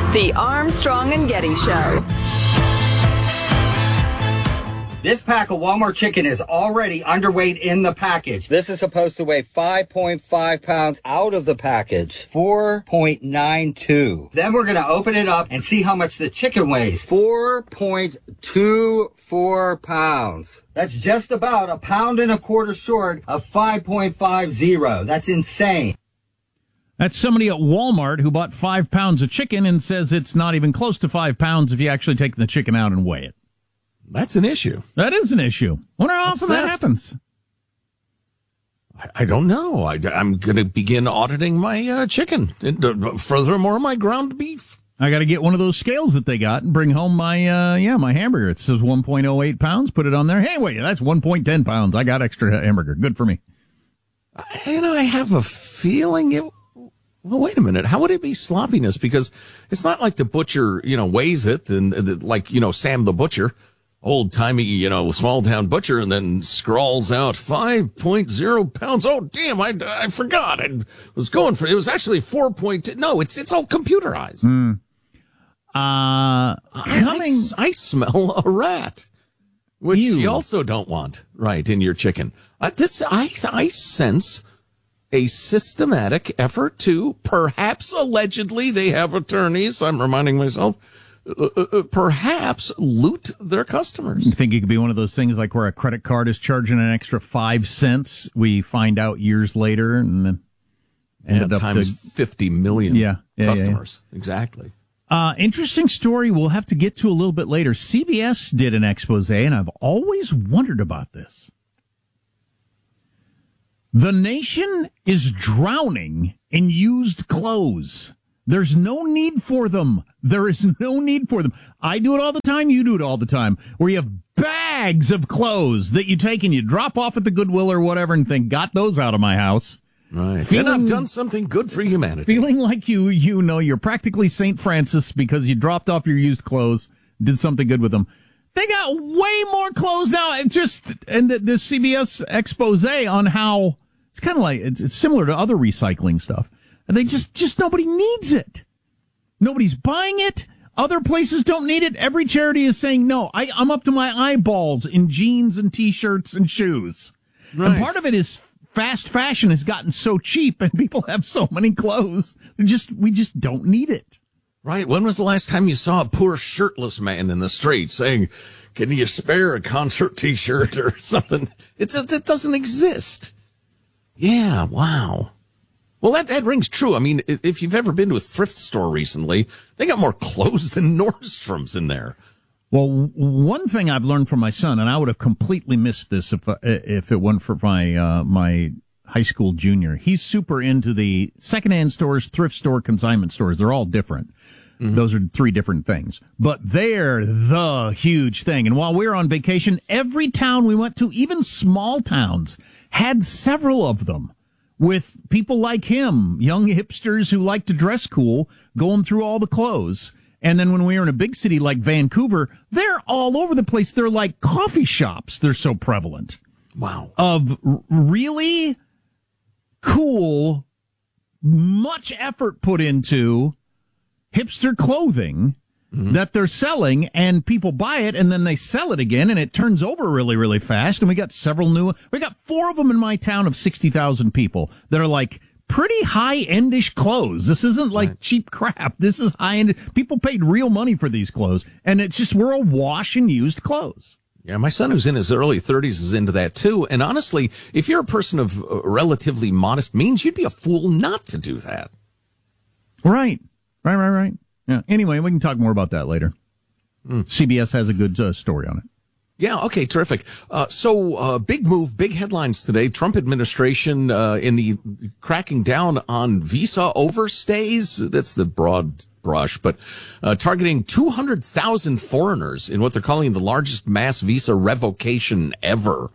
The Armstrong and Getty Show. This pack of Walmart chicken is already underweight in the package. This is supposed to weigh 5.5 pounds out of the package. 4.92. Then we're going to open it up and see how much the chicken weighs. 4.24 pounds. That's just about 1.25 pounds short of 5.50. That's insane. That's somebody at Walmart who bought 5 pounds of chicken and says it's not even close to 5 pounds if you actually take the chicken out and weigh it. That's an issue. That is an issue. Wonder how often that happens. I don't know. I'm going to begin auditing my chicken. Furthermore, my ground beef. I got to get one of those scales that they got and bring home my my hamburger. It says 1.08 pounds. Put it on there. Hey, wait, that's 1.10 pounds. I got extra hamburger. Good for me. I have a feeling it. Well, wait a minute. How would it be sloppiness? Because it's not like the butcher, weighs it and like, Sam the butcher. Old-timey, small-town butcher, and then scrawls out 5.0 pounds. Oh, damn, I forgot. I was going for, it was actually 4.2. No, it's all computerized. I smell a rat, which you also don't want, right, in your chicken. I sense a systematic effort to, perhaps allegedly, they have attorneys, I'm reminding myself, perhaps loot their customers. You think it could be one of those things like where a credit card is charging an extra 5 cents? We find out years later and then ended up times 50 million customers. Yeah. Exactly. Interesting story we'll have to get to a little bit later. CBS did an expose, and I've always wondered about this. The nation is drowning in used clothes. There's no need for them. There is no need for them. I do it all the time. You do it all the time. Where you have bags of clothes that you take and you drop off at the Goodwill or whatever and think, got those out of my house. Right. And I've done something good for humanity. Feeling like you're practically St. Francis because you dropped off your used clothes, did something good with them. They got way more clothes now. And the CBS expose on how it's kind of like, it's similar to other recycling stuff. And they just nobody needs it. Nobody's buying it. Other places don't need it. Every charity is saying, no, I'm up to my eyeballs in jeans and T-shirts and shoes. Right. And part of it is fast fashion has gotten so cheap and people have so many clothes. We just don't need it. Right. When was the last time you saw a poor shirtless man in the street saying, can you spare a concert T-shirt or something? It doesn't exist. Yeah. Wow. Well, that rings true. I mean, if you've ever been to a thrift store recently, they got more clothes than Nordstrom's in there. Well, one thing I've learned from my son, and I would have completely missed this if it weren't for my high school junior. He's super into the secondhand stores, thrift store, consignment stores. They're all different. Mm-hmm. Those are 3 different things. But they're the huge thing. And while we were on vacation, every town we went to, even small towns, had several of them. With people like him, young hipsters who like to dress cool, going through all the clothes. And then when we were in a big city like Vancouver, they're all over the place. They're like coffee shops. They're so prevalent. Wow. Of really cool, much effort put into hipster clothing that they're selling, and people buy it, and then they sell it again, and it turns over really, really fast. And we got 4 of them in my town of 60,000 people that are like pretty high-endish clothes. This isn't like cheap crap. This is high-end. People paid real money for these clothes, and it's just, we're awash in used clothes. Yeah, my son, who's in his early 30s, is into that too. And honestly, if you're a person of relatively modest means, you'd be a fool not to do that. Right. Yeah. Anyway, we can talk more about that later. CBS has a good story on it. Yeah, okay, terrific. So big move, big headlines today. Trump administration in the cracking down on visa overstays. That's the broad brush, but targeting 200,000 foreigners in what they're calling the largest mass visa revocation ever.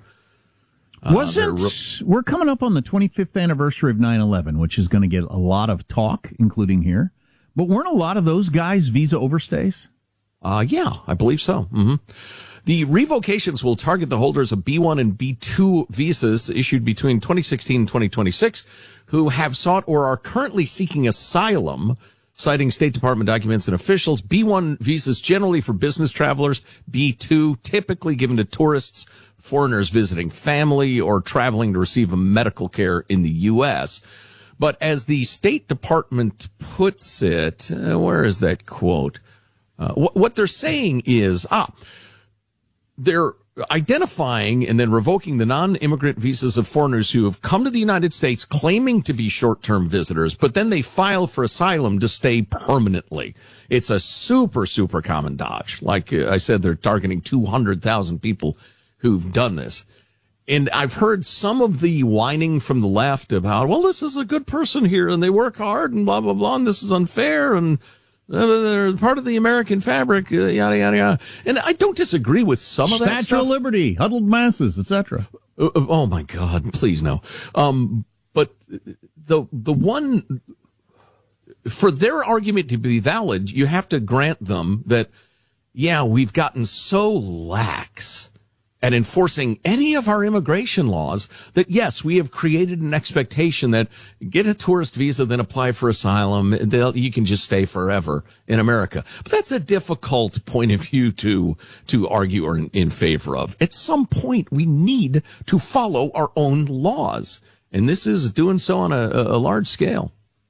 We're coming up on the 25th anniversary of 9/11, which is going to get a lot of talk, including here. But weren't a lot of those guys visa overstays? Yeah, I believe so. Mm-hmm. The revocations will target the holders of B1 and B2 visas issued between 2016 and 2026 who have sought or are currently seeking asylum citing State Department documents and officials. B1 visas generally for business travelers. B2 typically given to tourists, foreigners visiting family, or traveling to receive medical care in the U.S. But as the State Department puts it, where is that quote? What they're saying is, they're identifying and then revoking the non-immigrant visas of foreigners who have come to the United States claiming to be short-term visitors, but then they file for asylum to stay permanently. It's a super, super common dodge. Like I said, they're targeting 200,000 people who've done this. And I've heard some of the whining from the left about, well, this is a good person here and they work hard and blah, blah, blah, and this is unfair and they're part of the American fabric, yada, yada, yada. And I don't disagree with some of that stuff. Statue of Liberty, huddled masses, etc. Oh, my God, please no. But the one, for their argument to be valid, you have to grant them that, yeah, we've gotten so lax at enforcing any of our immigration laws that, yes, we have created an expectation that get a tourist visa, then apply for asylum. You can just stay forever in America. But that's a difficult point of view to argue or in favor of. At some point, we need to follow our own laws. And this is doing so on a large scale.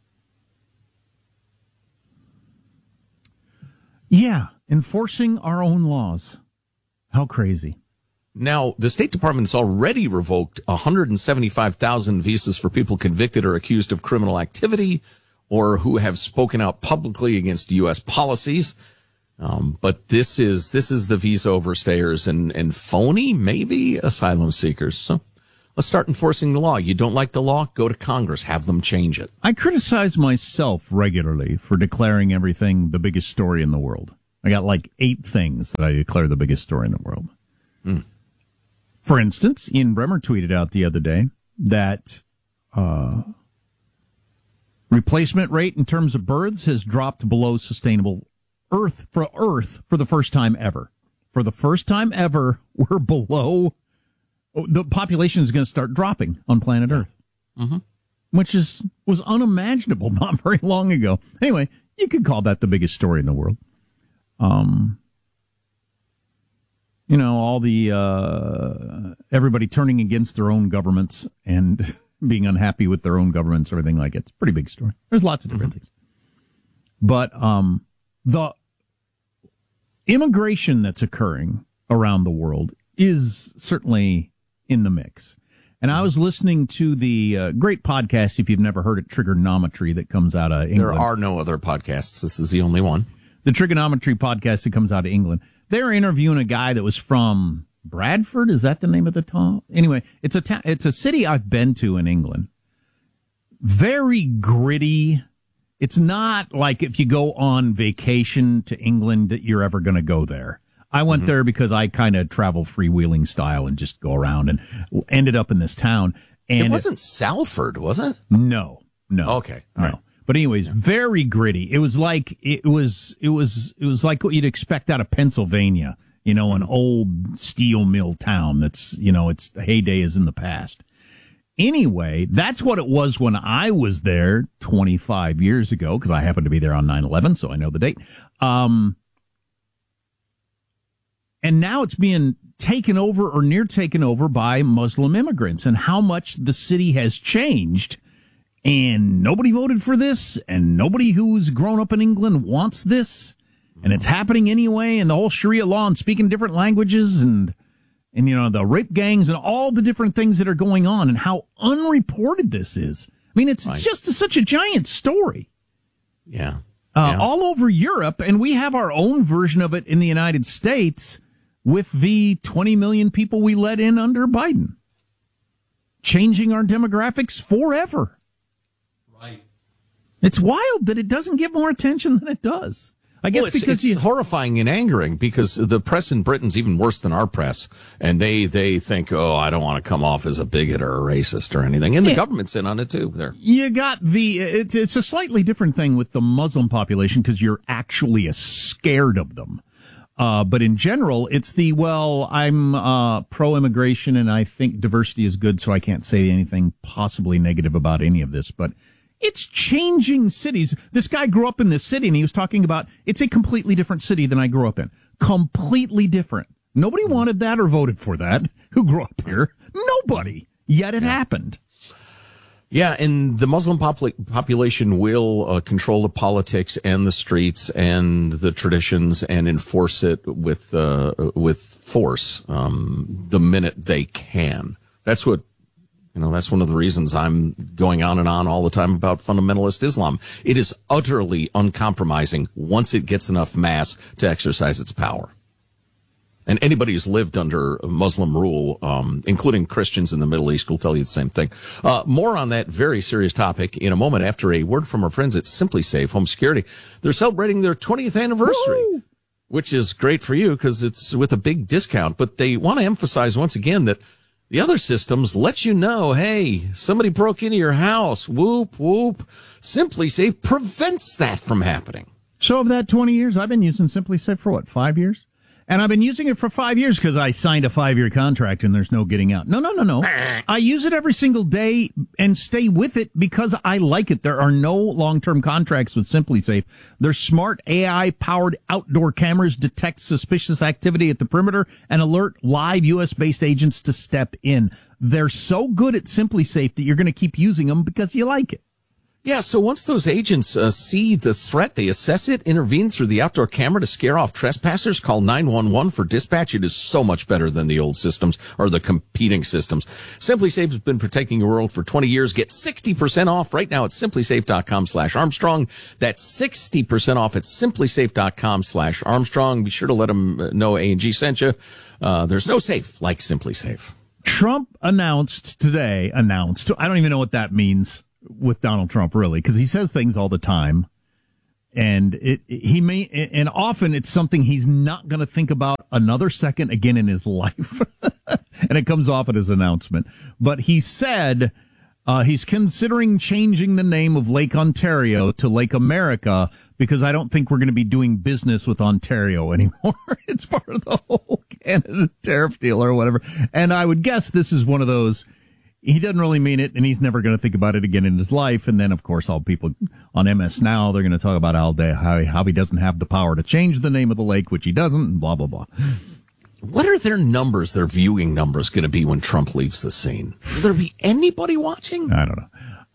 Yeah, enforcing our own laws. How crazy. Now, the State Department has already revoked 175,000 visas for people convicted or accused of criminal activity or who have spoken out publicly against U.S. policies. But this is the visa overstayers and phony, maybe, asylum seekers. So let's start enforcing the law. You don't like the law? Go to Congress. Have them change it. I criticize myself regularly for declaring everything the biggest story in the world. I got like 8 things that I declare the biggest story in the world. For instance, Ian Bremmer tweeted out the other day that replacement rate in terms of births has dropped below sustainable Earth for the first time ever. For the first time ever, we're below. The population is going to start dropping on planet Earth, which was unimaginable not very long ago. Anyway, you could call that the biggest story in the world. You know, all the everybody turning against their own governments and being unhappy with their own governments, everything like it. It's a pretty big story. There's lots of different things. But the immigration that's occurring around the world is certainly in the mix. And I was listening to the great podcast, if you've never heard it, Trigonometry, that comes out of England. There are no other podcasts. This is the only one. The Trigonometry podcast that comes out of England. They're interviewing a guy that was from Bradford. Is that the name of the town? Anyway, it's a city I've been to in England. Very gritty. It's not like if you go on vacation to England that you're ever going to go there. I went there because I kind of travel freewheeling style and just go around and ended up in this town. And it wasn't Salford, was it? No. Okay. All right. But anyways, very gritty. It was like it was like what you'd expect out of Pennsylvania, you know, an old steel mill town that's, you know, its heyday is in the past. Anyway, that's what it was when I was there 25 years ago, because I happened to be there on 9/11, so I know the date. And now it's being taken over or near taken over by Muslim immigrants, and how much the city has changed. And nobody voted for this, and nobody who's grown up in England wants this, and it's happening anyway, and the whole Sharia law and speaking different languages and you know, the rape gangs and all the different things that are going on, and how unreported this is. I mean, it's just such a giant story. Yeah. All over Europe, and we have our own version of it in the United States with the 20 million people we let in under Biden. Changing our demographics forever. Right. It's wild that it doesn't get more attention than it does. I guess because it's horrifying and angering, because the press in Britain's even worse than our press, and they think, oh, I don't want to come off as a bigot or a racist or anything, and the government's in on it too. There, you got it's a slightly different thing with the Muslim population because you're actually scared of them. But in general, it's I'm pro-immigration and I think diversity is good, so I can't say anything possibly negative about any of this. But It's changing cities. This guy grew up in this city, and he was talking about it's a completely different city than I grew up in. Completely different. Nobody wanted that or voted for that who grew up here. Nobody. Yet it happened. Yeah, and the Muslim population will control the politics and the streets and the traditions and enforce it with force the minute they can. That's what, that's one of the reasons I'm going on and on all the time about fundamentalist Islam. It is utterly uncompromising once it gets enough mass to exercise its power. And anybody who's lived under Muslim rule, including Christians in the Middle East, will tell you the same thing. More on that very serious topic in a moment after a word from our friends at Simply Safe Home Security. They're celebrating their 20th anniversary, which is great for you because it's with a big discount. But they want to emphasize once again that the other systems let you know, hey, somebody broke into your house. Whoop, whoop. Simply Safe prevents that from happening. So of that 20 years, I've been using Simply Safe for 5 years? And I've been using it for 5 years because I signed a 5-year contract and there's no getting out. No. I use it every single day and stay with it because I like it. There are no long-term contracts with Simply Safe. Their smart AI-powered outdoor cameras detect suspicious activity at the perimeter and alert live U.S.-based agents to step in. They're so good at Simply Safe that you're going to keep using them because you like it. Yeah, so once those agents see the threat, they assess it, intervene through the outdoor camera to scare off trespassers, call 911 for dispatch. It is so much better than the old systems or the competing systems. Simply Safe has been protecting your world for 20 years. Get 60% off right now at simplysafe.com/Armstrong. That's 60% off at simplysafe.com/Armstrong. Be sure to let them know A&G sent you. There's no safe like Simply Safe. Trump announced today, I don't even know what that means with Donald Trump, really, because he says things all the time, and and often it's something he's not going to think about another second again in his life, and it comes off at his announcement. But he said he's considering changing the name of Lake Ontario to Lake America because I don't think we're going to be doing business with Ontario anymore. It's part of the whole Canada tariff deal or whatever, and I would guess this is one of those. He doesn't really mean it, and he's never going to think about it again in his life. And then, of course, all people on MS Now, they're going to talk about how he doesn't have the power to change the name of the lake, which he doesn't, and blah, blah, blah. What are their viewing numbers going to be when Trump leaves the scene? Will there be anybody watching? I don't know.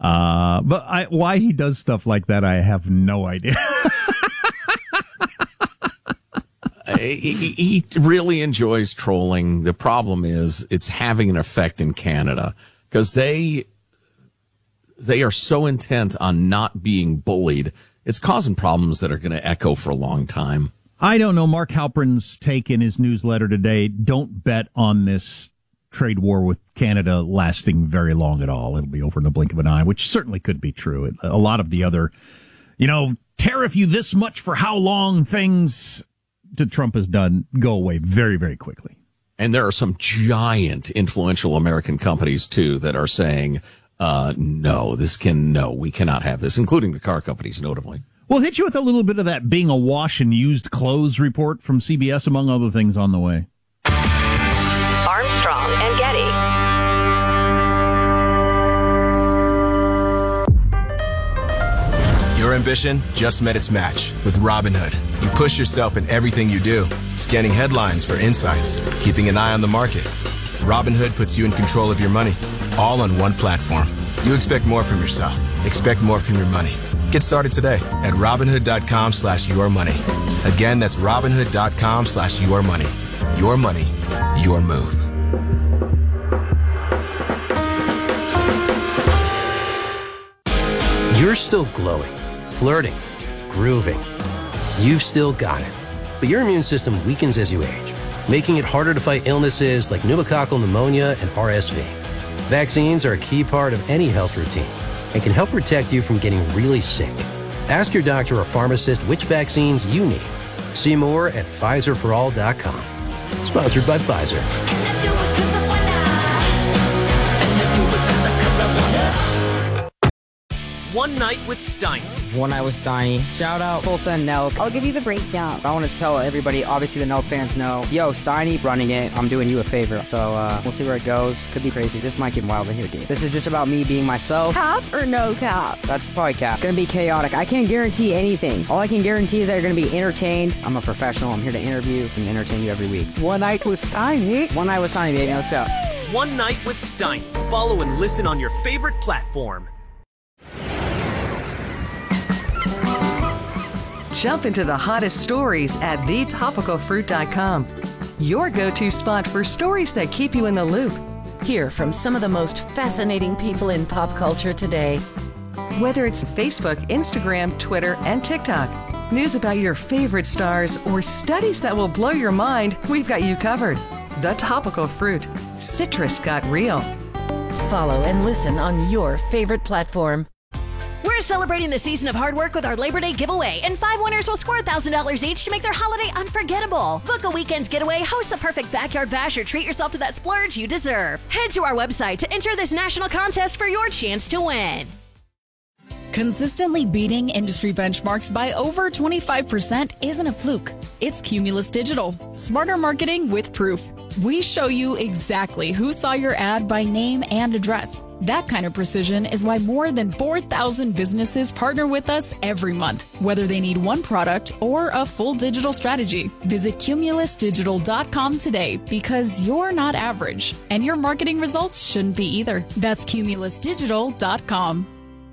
But why he does stuff like that, I have no idea. He really enjoys trolling. The problem is it's having an effect in Canada. Because they are so intent on not being bullied, it's causing problems that are going to echo for a long time. I don't know. Mark Halperin's take in his newsletter today, don't bet on this trade war with Canada lasting very long at all. It'll be over in the blink of an eye, which certainly could be true. A lot of the other, tariff you this much for how long things that Trump has done go away very, very quickly. And there are some giant influential American companies, too, that are saying, no, we cannot have this, including the car companies, notably. We'll hit you with a little bit of that being a wash and used clothes report from CBS, among other things on the way. Armstrong and Getty. Your ambition just met its match with Robinhood. You push yourself in everything you do, scanning headlines for insights, keeping an eye on the market. Robinhood puts you in control of your money, all on one platform. You expect more from yourself. Expect more from your money. Get started today at Robinhood.com/yourmoney. Again, that's Robinhood.com/yourmoney. Your money, your move. You're still glowing, flirting, grooving. You've still got it. But your immune system weakens as you age, making it harder to fight illnesses like pneumococcal pneumonia and RSV. Vaccines are a key part of any health routine and can help protect you from getting really sick. Ask your doctor or pharmacist which vaccines you need. See more at PfizerForAll.com. Sponsored by Pfizer. One Night with Steiny. One Night with Steiny. Shout out Tulsa and Nelk. I'll give you the breakdown. I want to tell everybody, obviously the Nelk fans know, yo, Steiny running it, I'm doing you a favor. So we'll see where it goes. Could be crazy. This might get wild in here, dude. This is just about me being myself. Cap or no cap? That's probably cap. Gonna be chaotic. I can't guarantee anything. All I can guarantee is that you're gonna be entertained. I'm a professional. I'm here to interview and entertain you every week. One Night with Steiny. One Night with Steiny, baby. Let's go. One Night with Steiny. Follow and listen on your favorite platform. Jump into the hottest stories at thetopicalfruit.com. Your go-to spot for stories that keep you in the loop. Hear from some of the most fascinating people in pop culture today. Whether it's Facebook, Instagram, Twitter, and TikTok, news about your favorite stars, or studies that will blow your mind, we've got you covered. The Topical Fruit. Citrus got real. Follow and listen on your favorite platform. We're celebrating the season of hard work with our Labor Day giveaway, and 5 winners will score $1,000 each to make their holiday unforgettable. Book a weekend getaway, host the perfect backyard bash, or treat yourself to that splurge you deserve. Head to our website to enter this national contest for your chance to win. Consistently beating industry benchmarks by over 25% isn't a fluke. It's Cumulus Digital. Smarter marketing with proof. We show you exactly who saw your ad by name and address. That kind of precision is why more than 4,000 businesses partner with us every month, whether they need one product or a full digital strategy. Visit cumulusdigital.com today, because you're not average, and your marketing results shouldn't be either. That's cumulusdigital.com.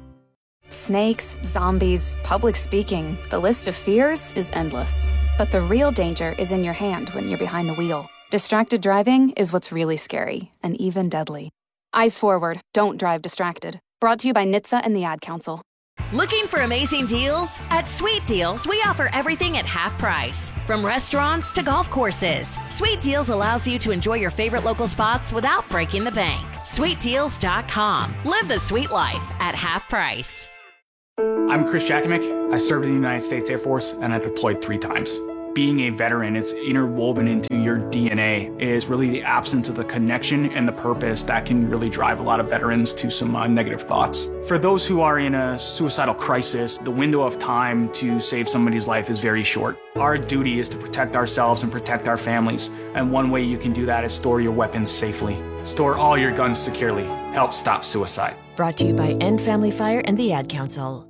Snakes, zombies, public speaking. The list of fears is endless. But the real danger is in your hand when you're behind the wheel. Distracted driving is what's really scary and even deadly. Eyes forward, don't drive distracted. Brought to you by NHTSA and the Ad Council. Looking for amazing deals? At Sweet Deals, we offer everything at half price. From restaurants to golf courses, Sweet Deals allows you to enjoy your favorite local spots without breaking the bank. SweetDeals.com. Live the sweet life at half price. I'm Chris Jakimick. I served in the United States Air Force, and I deployed 3 times. Being a veteran, it's interwoven into your DNA. It is really the absence of the connection and the purpose that can really drive a lot of veterans to some negative thoughts. For those who are in a suicidal crisis, the window of time to save somebody's life is very short. Our duty is to protect ourselves and protect our families, and one way you can do that is store your weapons safely. Store all your guns securely. Help stop suicide. Brought to you by End Family Fire and the Ad Council.